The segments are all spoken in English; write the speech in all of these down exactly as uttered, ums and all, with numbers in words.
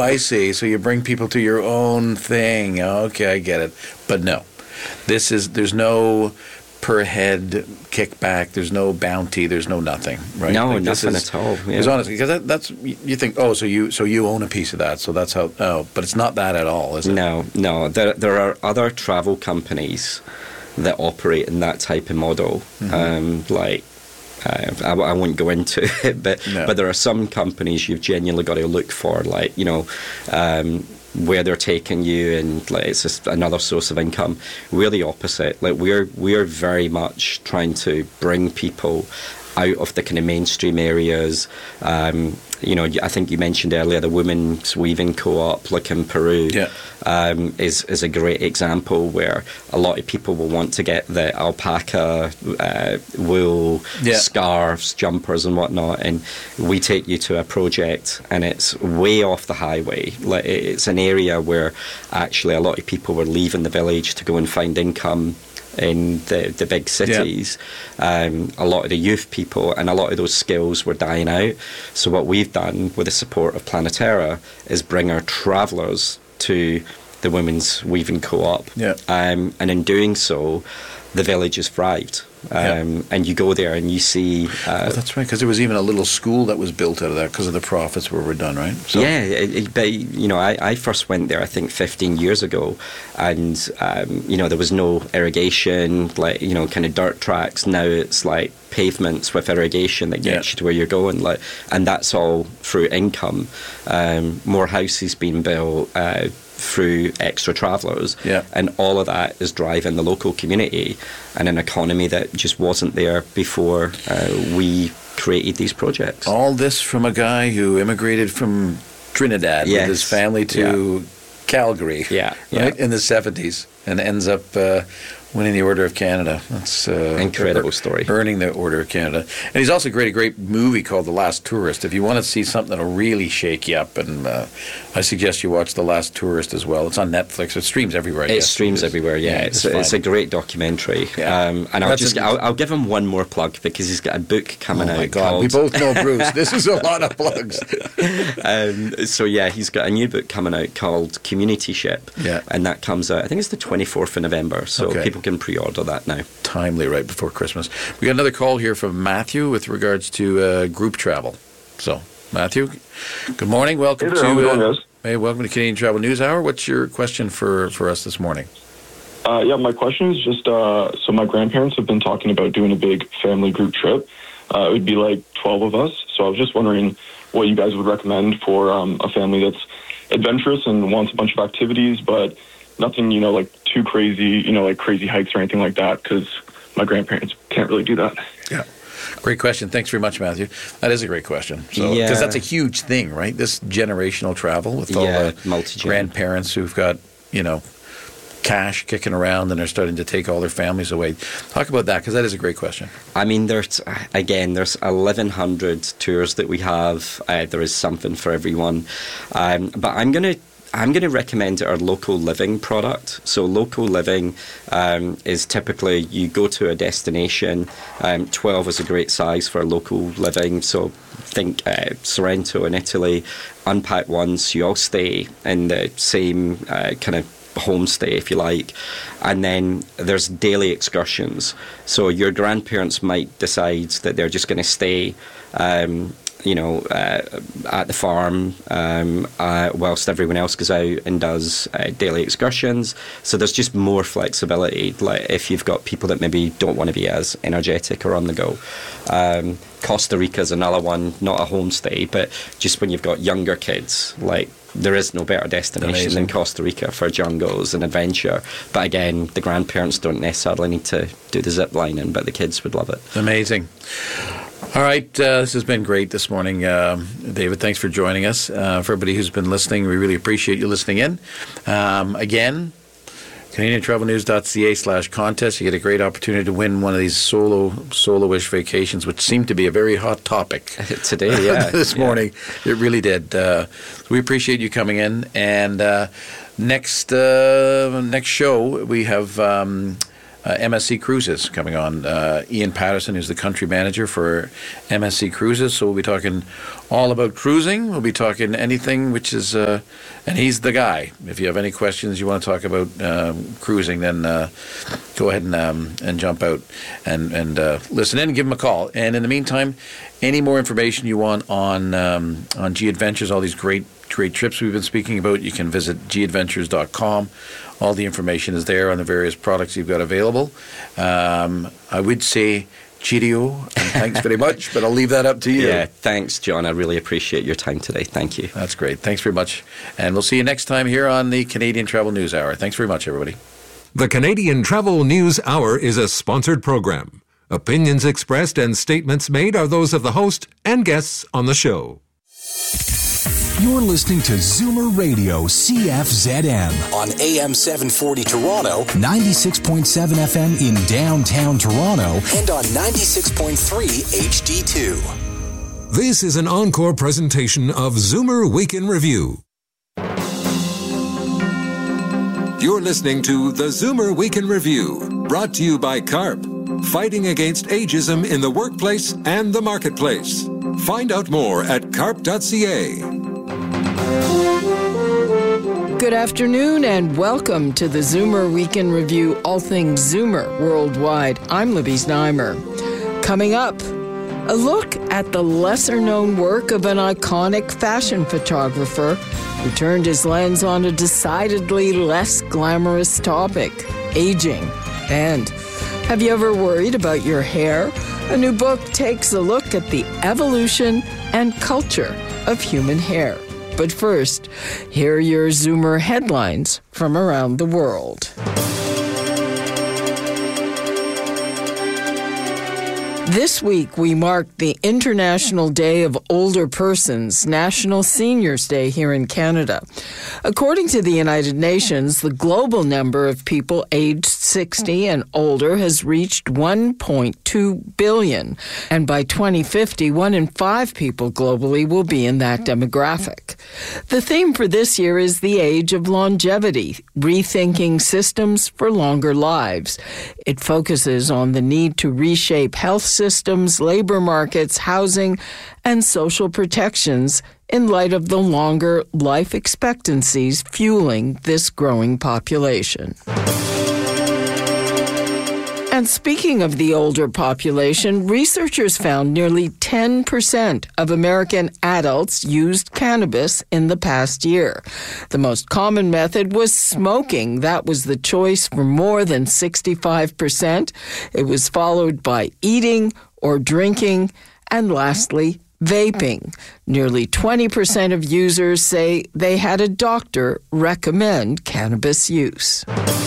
I see. So you bring people to your own thing. Okay, I get it. But no, this is there's no per head kickback. There's no bounty. There's no nothing. Right? No, like nothing is, at all. Yeah. It's honestly because that, that's you think. Oh, so you so you own a piece of that. So that's how. Oh, but it's not that at all, is it? No, no. There there are other travel companies that operate in that type of model, mm-hmm. um, like. Uh, I, I won't go into it, but no. but there are some companies you've genuinely got to look for, like, you know, um, where they're taking you, and like it's just another source of income. We're the opposite. Like we're we're very much trying to bring people out of the kind of mainstream areas. Um, you know, I think you mentioned earlier the Women's Weaving Co-op, like in Peru, yeah. um, is is a great example where a lot of people will want to get the alpaca, uh, wool, yeah. scarves, jumpers and whatnot, and we take you to a project and it's way off the highway. Like it's an area where actually a lot of people were leaving the village to go and find income in the, the big cities. Yeah. Um, a lot of the youth people and a lot of those skills were dying out. So what we've done with the support of Planeterra is bring our travellers to the Women's Weaving Co-op. Yeah. Um, and in doing so, the village has thrived. Um, yeah. And you go there and you see... Uh, well, that's right, because there was even a little school that was built out of that because of the profits were, were done, right? So. Yeah, it, it, but, you know, I, I first went there, I think, fifteen years ago, and, um, you know, there was no irrigation, like, you know, kind of dirt tracks. Now it's like pavements with irrigation that gets yeah. you to where you're going, like, and that's all through income. Um, more houses being built, uh, through extra travellers, yeah. and all of that is driving the local community and an economy that just wasn't there before uh, we created these projects. All this from a guy who immigrated from Trinidad yes. with his family to yeah. Calgary, yeah, right yeah. in the seventies, and ends up uh, winning the Order of Canada. That's uh, incredible er- story. Earning the Order of Canada, and he's also created a great movie called The Last Tourist. If you want to see something that'll really shake you up, and uh, I suggest you watch The Last Tourist as well. It's on Netflix. It streams everywhere. I it guess. streams it everywhere. Yeah, yeah it's it's, it's a great documentary. Yeah. Um, and I'll That's just a, I'll, I'll give him one more plug because he's got a book coming oh out. my God, called, we both know Bruce. This is a lot of plugs. um, so yeah, he's got a new book coming out called Community Ship. Yeah. And that comes out, I think it's the twenty-fourth of November, so okay. people can pre-order that now. Timely, right before Christmas. We got another call here from Matthew with regards to uh, group travel. So, Matthew, good morning. Welcome hey there, to how uh, doing, hey, welcome to Canadian Travel News Hour. What's your question for, for us this morning? Uh, yeah, my question is just, uh, so my grandparents have been talking about doing a big family group trip. Uh, it would be like twelve of us. So I was just wondering what you guys would recommend for um, a family that's adventurous and wants a bunch of activities, but nothing, you know, like too crazy, you know, like crazy hikes or anything like that, because my grandparents can't really do that. Yeah. Great question. Thanks very much, Matthew. That is a great question. So, yeah. Because that's a huge thing, right? This generational travel with all yeah, the multi-gen. grandparents who've got, you know, cash kicking around and they're starting to take all their families away. Talk about that, because that is a great question. I mean, there's, again, there's eleven hundred tours that we have. Uh, there is something for everyone. Um, but I'm going to I'm going to recommend our Local Living product. So Local Living um, is typically you go to a destination. Um, twelve is a great size for Local Living. So think uh, Sorrento in Italy. Unpack once, you all stay in the same uh, kind of homestay, if you like, and then there's daily excursions. So your grandparents might decide that they're just going to stay um, you know, uh, at the farm um, uh, whilst everyone else goes out and does uh, daily excursions. So there's just more flexibility, like if you've got people that maybe don't want to be as energetic or on the go. Um, Costa Rica is another one, not a homestay, but just when you've got younger kids, like there is no better destination Amazing. than Costa Rica for jungles and adventure. But again, the grandparents don't necessarily need to do the zip lining, but the kids would love it. Amazing. All right, uh, this has been great this morning. Um, David, thanks for joining us. Uh, for everybody who's been listening, we really appreciate you listening in. Um, again, Canadian Travel News dot C A slash contest. You get a great opportunity to win one of these solo, solo-ish vacations, which seemed to be a very hot topic today, yeah. this yeah. morning. It really did. Uh, we appreciate you coming in. And uh, next uh, next show, we have... Um, uh, M S C Cruises coming on. Uh, Ian Patterson is the country manager for M S C Cruises, so we'll be talking all about cruising. We'll be talking anything which is, uh, and he's the guy. If you have any questions you want to talk about um, cruising, then uh, go ahead and um, and jump out and and uh, listen in and give him a call. And in the meantime, any more information you want on um, on G Adventures, all these great great trips we've been speaking about, you can visit g adventures dot com. All the information is there on the various products you've got available. Um, I would say cheerio and thanks very much, but I'll leave that up to you. Yeah, thanks, John. I really appreciate your time today. Thank you. That's great. Thanks very much. And we'll see you next time here on the Canadian Travel News Hour. Thanks very much, everybody. The Canadian Travel News Hour is a sponsored program. Opinions expressed and statements made are those of the host and guests on the show. You're listening to Zoomer Radio C F Z M on A M seven forty Toronto, ninety-six point seven F M in downtown Toronto, and on ninety-six point three H D two. This is an encore presentation of Zoomer Week in Review. You're listening to the Zoomer Week in Review, brought to you by CARP, fighting against ageism in the workplace and the marketplace. Find out more at carp dot c a. Good afternoon and welcome to the Zoomer Week in Review, all things Zoomer worldwide. I'm Libby Znaimer. Coming up, a look at the lesser-known work of an iconic fashion photographer who turned his lens on a decidedly less glamorous topic, aging. And have you ever worried about your hair? A new book takes a look at the evolution and culture of human hair. But first, here are your Zoomer headlines from around the world. This week, we marked the International Day of Older Persons, National Seniors Day here in Canada. According to the United Nations, the global number of people aged sixty and older has reached one point two billion. And by twenty fifty, one in five people globally will be in that demographic. The theme for this year is the age of longevity, rethinking systems for longer lives. It focuses on the need to reshape health systems, labor markets, housing, and social protections in light of the longer life expectancies fueling this growing population. And speaking of the older population, researchers found nearly ten percent of American adults used cannabis in the past year. The most common method was smoking. That was the choice for more than sixty-five percent. It was followed by eating or drinking, and lastly, vaping. Nearly twenty percent of users say they had a doctor recommend cannabis use.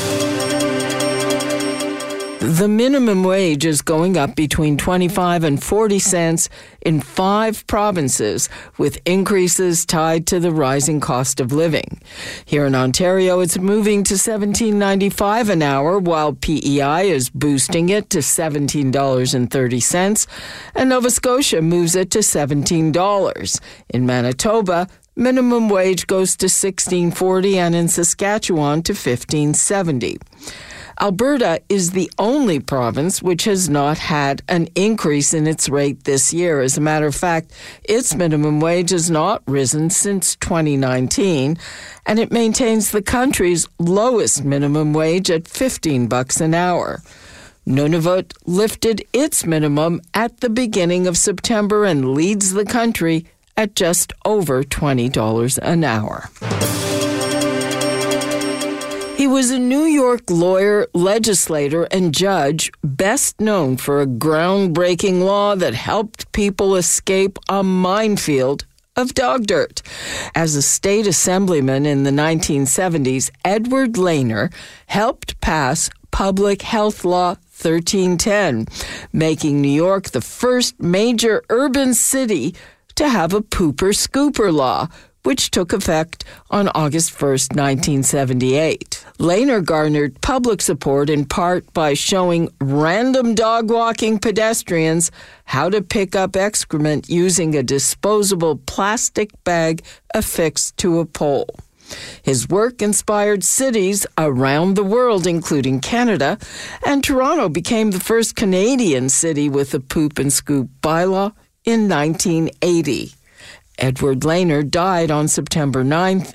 The minimum wage is going up between twenty-five and forty cents in five provinces, with increases tied to the rising cost of living. Here in Ontario, it's moving to seventeen ninety-five an hour, while P E I is boosting it to seventeen dollars and thirty cents, and Nova Scotia moves it to seventeen dollars. In Manitoba, minimum wage goes to sixteen forty, and in Saskatchewan to fifteen seventy. Alberta is the only province which has not had an increase in its rate this year. As a matter of fact, its minimum wage has not risen since twenty nineteen, and it maintains the country's lowest minimum wage at fifteen bucks an hour. Nunavut lifted its minimum at the beginning of September and leads the country at just over twenty dollars an hour. He was a New York lawyer, legislator, and judge, best known for a groundbreaking law that helped people escape a minefield of dog dirt. As a state assemblyman in the nineteen seventies, Edward Lehner helped pass Public Health Law thirteen ten, making New York the first major urban city to have a pooper-scooper law, which took effect on August first, nineteen seventy-eight. Lehner garnered public support in part by showing random dog-walking pedestrians how to pick up excrement using a disposable plastic bag affixed to a pole. His work inspired cities around the world, including Canada, and Toronto became the first Canadian city with a poop and scoop bylaw in nineteen eighty. Edward Lehner died on September ninth